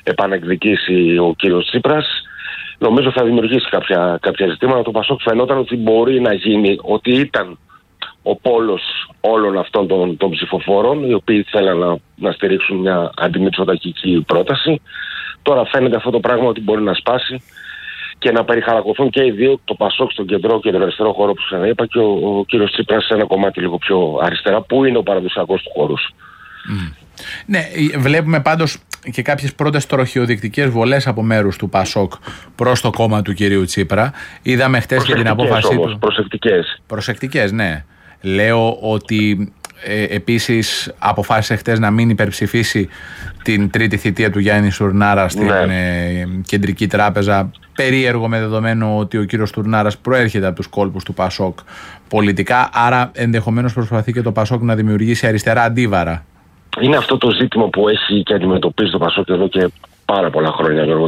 επανεκδικήσει ο κύριος Τσίπρας. Νομίζω θα δημιουργήσει κάποια ζητήματα. Το ΠΑΣΟΚ φαινόταν ότι μπορεί να γίνει, ότι ήταν ο πόλος όλων αυτών των ψηφοφόρων, οι οποίοι θέλαν να στηρίξουν μια αντιμητσοτακική πρόταση. Τώρα φαίνεται αυτό το πράγμα ότι μπορεί να σπάσει και να περιχαρακωθούν και οι δύο, το ΠΑΣΟΚ στον κεντρό και τον αριστερό χώρο που σας είπα, και ο κύριος Τσίπρας σε ένα κομμάτι λίγο πιο αριστερά, που είναι ο παραδοσιακός του χώρος. Ναι, βλέπουμε πάντως και κάποιες πρώτες τροχιοδεικτικές βολές από μέρους του ΠΑΣΟΚ προς το κόμμα του κυρίου Τσίπρα. Είδαμε χτες και την απόφασή του. Προσεκτικές, ναι. Λέω ότι επίσης αποφάσισε χτες να μην υπερψηφίσει την τρίτη θητεία του Γιάννη Στουρνάρα στην Κεντρική Τράπεζα. Περίεργο, με δεδομένο ότι ο κύριος Στουρνάρας προέρχεται από τους κόλπους του ΠΑΣΟΚ πολιτικά, άρα ενδεχομένως προσπαθεί και το ΠΑΣΟΚ να δημιουργήσει αριστερά αντίβαρα. Είναι αυτό το ζήτημα που έχει και αντιμετωπίζει το ΠΑΣΟΚ εδώ και πάρα πολλά χρόνια, Γιώργο,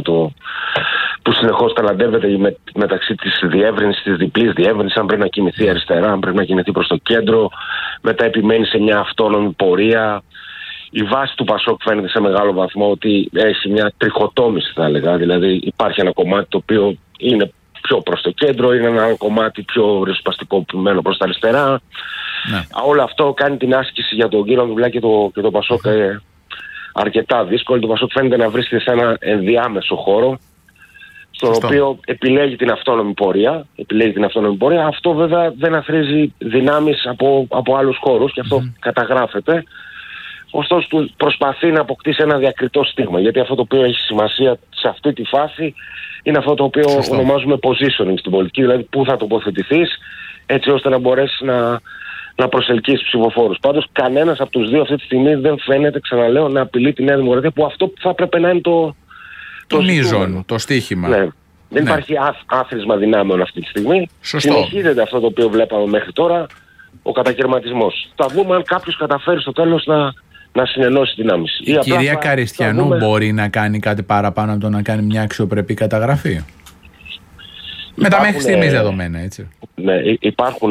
που συνεχώς ταλαντεύεται μεταξύ της διεύρυνσης, της διπλής διεύρυνσης, αν πρέπει να κινηθεί αριστερά, αν πρέπει να κινηθεί προς το κέντρο, μετά επιμένει σε μια αυτόνομη πορεία. Η βάση του ΠΑΣΟΚ φαίνεται σε μεγάλο βαθμό ότι έχει μια τριχοτόμηση, θα έλεγα. Δηλαδή υπάρχει ένα κομμάτι το οποίο είναι πιο προς το κέντρο, είναι ένα άλλο κομμάτι πιο ριζοσπαστικοποιημένο προς τα αριστερά. Ναι. Όλο αυτό κάνει την άσκηση για τον κύριο Ανδρουλάκη και το ΠΑΣΟΚ αρκετά δύσκολη. Το ΠΑΣΟΚ φαίνεται να βρίσκεται σε ένα ενδιάμεσο χώρο, στον οποίο επιλέγει την αυτόνομη πορεία. Αυτό βέβαια δεν αθροίζει δυνάμεις από άλλους χώρους και αυτό καταγράφεται. Ωστόσο προσπαθεί να αποκτήσει ένα διακριτό στίγμα, γιατί αυτό το οποίο έχει σημασία σε αυτή τη φάση είναι αυτό το οποίο ονομάζουμε positioning στην πολιτική, δηλαδή πού θα τοποθετηθείς έτσι ώστε να μπορέσεις να προσελκύσεις ψηφοφόρους. Πάντως κανένας από τους δύο αυτή τη στιγμή δεν φαίνεται, ξαναλέω, να απειλεί τη Νέα Δημοκρατία, που αυτό που θα έπρεπε να είναι το μείζον, το στίχημα. Ναι. Δεν υπάρχει άθροισμα δυνάμεων αυτή τη στιγμή. Συνεχίζεται αυτό το οποίο βλέπαμε μέχρι τώρα, ο κατακαιρματισμός. Θα δούμε αν κάποιος καταφέρει στο τέλος να συνενώσει δυνάμεις. Η κυρία Καριστιανού μπορεί να κάνει κάτι παραπάνω από το να κάνει μια αξιοπρεπή καταγραφή. Με τα μέχρι στιγμής δεδομένα, έτσι. Ναι, υπάρχουν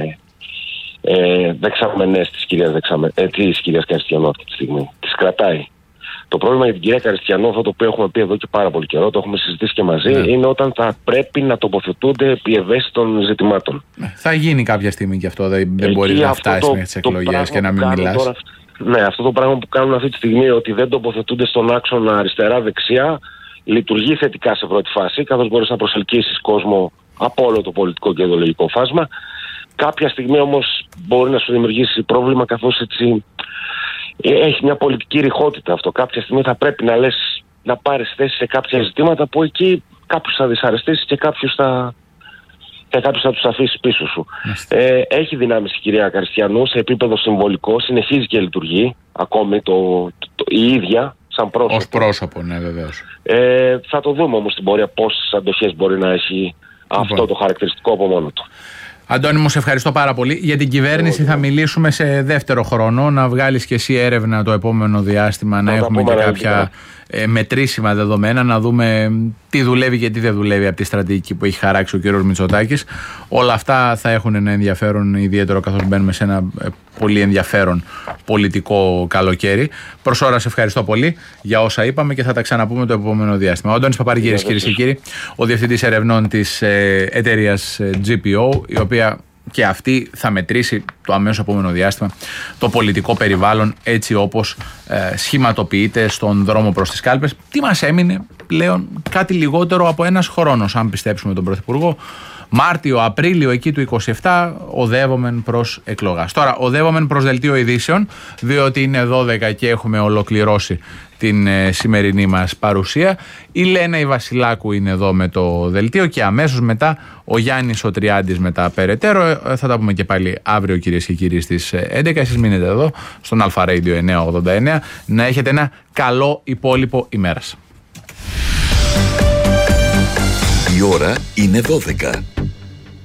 δεξαμενές της κυρίας Καριστιανού αυτή τη στιγμή. Τις κρατάει. Το πρόβλημα για την κυρία Καριστιανού, αυτό το οποίο έχουμε πει εδώ και πάρα πολύ καιρό, το έχουμε συζητήσει και μαζί, είναι όταν θα πρέπει να τοποθετούνται επί ευαίσθητων ζητημάτων. Θα γίνει κάποια στιγμή και αυτό. Δεν μπορεί να φτάσει μέχρι τις εκλογές και να μην μιλάς. Ναι, αυτό το πράγμα που κάνουν αυτή τη στιγμή, ότι δεν τοποθετούνται στον άξονα αριστερά-δεξιά, λειτουργεί θετικά σε πρώτη φάση, καθώς μπορείς να προσελκύσεις κόσμο από όλο το πολιτικό και ιδεολογικό φάσμα. Κάποια στιγμή όμως μπορεί να σου δημιουργήσει πρόβλημα, καθώς έτσι έχει μια πολιτική ρηχότητα αυτό. Κάποια στιγμή θα πρέπει να λες, να πάρεις θέση σε κάποια ζητήματα που εκεί κάποιους θα δυσαρεστήσεις και κάποιους θα τους αφήσει πίσω σου. Έχει δυνάμεις η κυρία Καριστιανού σε επίπεδο συμβολικό, συνεχίζει και λειτουργεί ακόμη η ίδια σαν πρόσωπο. Ως πρόσωπο, ναι, βεβαίως. Θα το δούμε όμως στην πορεία πόσες αντοχές μπορεί να έχει αυτό το χαρακτηριστικό από μόνο του. Αντώνη, μου σε ευχαριστώ πάρα πολύ. Για την κυβέρνηση θα μιλήσουμε σε δεύτερο χρόνο. Να βγάλεις και εσύ έρευνα το επόμενο διάστημα, να έχουμε και κάποια μετρήσιμα δεδομένα, να δούμε τι δουλεύει και τι δεν δουλεύει από τη στρατηγική που έχει χαράξει ο κ. Μητσοτάκης. Όλα αυτά θα έχουν ένα ενδιαφέρον ιδιαίτερο, καθώς μπαίνουμε σε ένα πολύ ενδιαφέρον πολιτικό καλοκαίρι. Προς ώρα σε ευχαριστώ πολύ για όσα είπαμε και θα τα ξαναπούμε το επόμενο διάστημα. Ο Αντώνης Παπαργύρης, κυρίες και κύριοι, ο διευθυντής ερευνών της εταιρείας GPO, η οποία και αυτή θα μετρήσει το αμέσως επόμενο διάστημα το πολιτικό περιβάλλον έτσι όπως σχηματοποιείται στον δρόμο προς τις κάλπες. Τι μας έμεινε πλέον? Κάτι λιγότερο από ένας χρόνος, αν πιστέψουμε τον Πρωθυπουργό. Μάρτιο, Απρίλιο, εκεί του 27, οδεύομεν προς εκλογάς. Τώρα, οδεύομεν προς δελτίο ειδήσεων, διότι είναι 12 και έχουμε ολοκληρώσει την σημερινή μας παρουσία. Η Λένα η Βασιλάκου είναι εδώ με το δελτίο και αμέσως μετά ο Γιάννης ο Τριάντης με τα περαιτέρω. Θα τα πούμε και πάλι αύριο, κυρίες και κύριοι, στις 11. Εσείς μείνετε εδώ στον Αλφα Radio 989. Να έχετε ένα καλό υπόλοιπο ημέρας. Η ώρα είναι 12.